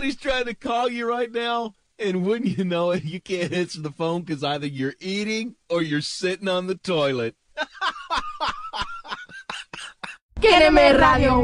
Somebody's trying to call you right now, and wouldn't you know it, you can't answer the phone because either you're eating or you're sitting on the toilet. Quéreme Radio.